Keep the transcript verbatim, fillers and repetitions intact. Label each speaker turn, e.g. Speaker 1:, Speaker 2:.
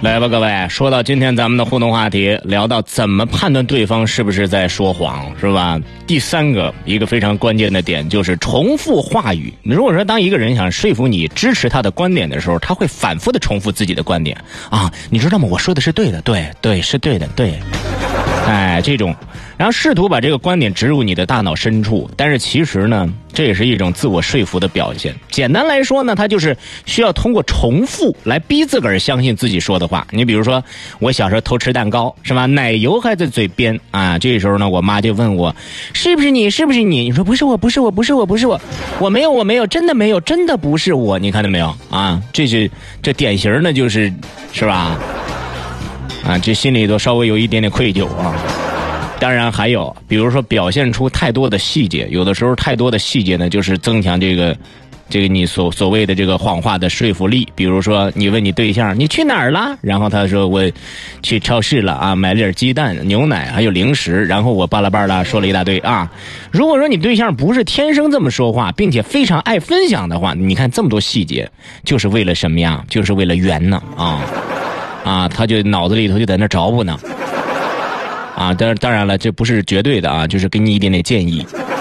Speaker 1: 来吧，各位，说到今天咱们的互动话题，聊到怎么判断对方是不是在说谎，是吧？第三个一个非常关键的点就是重复话语。如果说当一个人想说服你支持他的观点的时候，他会反复的重复自己的观点啊，你知道吗？我说的是对的，对对是对的，对。哎，这种，然后试图把这个观点植入你的大脑深处，但是其实呢，这也是一种自我说服的表现。简单来说呢，它就是需要通过重复来逼自个儿相信自己说的话。你比如说，我小时候偷吃蛋糕，是吧？奶油还在嘴边啊，这时候呢，我妈就问我，是不是你？是不是你？你说不是我，不是我，不是我，不是我，我没有，我没有，真的没有，真的不是我。你看到没有啊？这是这典型的就是，是吧？啊，这心里都稍微有一点点愧疚啊。当然还有，比如说表现出太多的细节，有的时候太多的细节呢，就是增强这个，这个你所所谓的这个谎话的说服力。比如说，你问你对象你去哪儿了，然后他说我去超市了啊，买了点鸡蛋、牛奶还有零食，然后我巴拉巴拉说了一大堆啊。如果说你对象不是天生这么说话，并且非常爱分享的话，你看这么多细节，就是为了什么呀？就是为了圆呢啊。啊，他就脑子里头就在那着补呢，啊，当当然了，这不是绝对的啊，就是给你一点点建议。